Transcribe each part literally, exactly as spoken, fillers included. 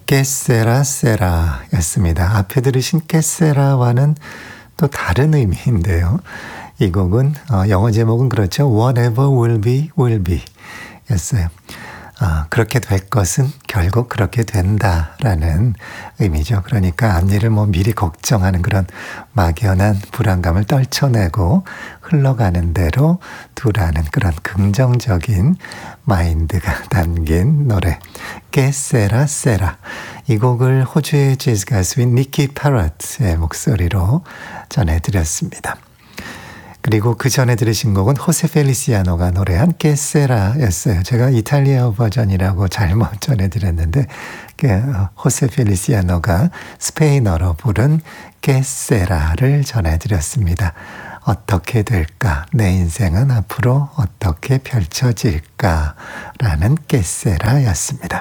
깨세라 세라 였습니다. 앞에 들으신 깨세라와는 또 다른 의미인데요. 이 곡은 어, 영어 제목은 그렇죠. Whatever will be, will be 였어요. 어, 그렇게 될 것은 결국 그렇게 된다라는 의미죠. 그러니까 앞일을 뭐 미리 걱정하는 그런 막연한 불안감을 떨쳐내고 흘러가는 대로 두라는 그런 긍정적인 마인드가 담긴 노래 깨세라 세라. 이 곡을 호주의 재즈 가수인 니키 파럿의 목소리로 전해드렸습니다. 그리고 그 전에 들으신 곡은 호세 펠리시아노가 노래한 깨세라였어요. 제가 이탈리아 버전이라고 잘못 전해드렸는데 호세 펠리시아노가 스페인어로 부른 깨세라를 전해드렸습니다. 어떻게 될까? 내 인생은 앞으로 어떻게 펼쳐질까? 라는 깨세라였습니다.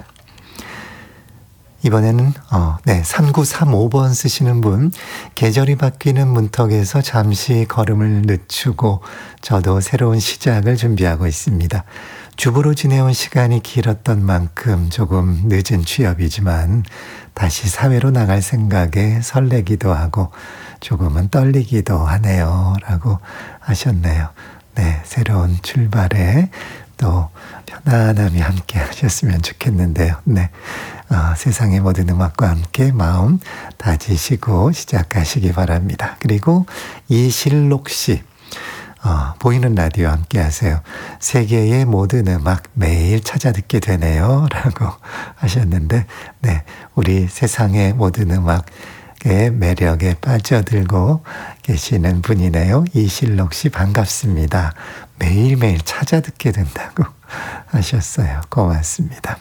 이번에는 어, 네, 삼구삼오 번 쓰시는 분, 계절이 바뀌는 문턱에서 잠시 걸음을 늦추고 저도 새로운 시작을 준비하고 있습니다. 주부로 지내온 시간이 길었던 만큼 조금 늦은 취업이지만 다시 사회로 나갈 생각에 설레기도 하고 조금은 떨리기도 하네요. 라고 하셨네요. 네, 새로운 출발에 또 편안함이 함께 하셨으면 좋겠는데요. 네, 어, 세상의 모든 음악과 함께 마음 다지시고 시작하시기 바랍니다. 그리고 이실록 씨, 어, 보이는 라디오 함께 하세요. 세계의 모든 음악 매일 찾아 듣게 되네요. 라고 하셨는데, 네, 우리 세상의 모든 음악의 매력에 빠져들고 계시는 분이네요. 이실록 씨 반갑습니다. 매일매일 찾아 듣게 된다고 하셨어요. 고맙습니다.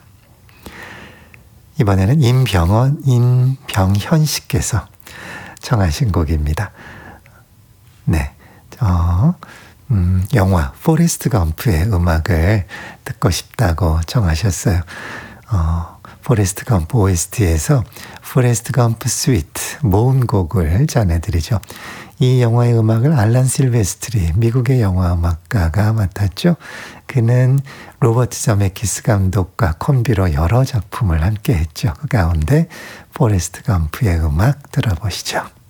이번에는 임병원, 임병현 씨께서 청하신 곡입니다. 네, 어, 음, 영화 포레스트 검프의 음악을 듣고 싶다고 청하셨어요. 어, 포레스트 검프 오에스티에서 포레스트 검프 스위트 모음곡을 전해드리죠. 이 영화의 음악을 알란 실베스트리, 미국의 영화 음악가가 맡았죠. 그는 로버트 저메키스 감독과 콤비로 여러 작품을 함께 했죠. 그 가운데 포레스트 검프의 음악 들어보시죠.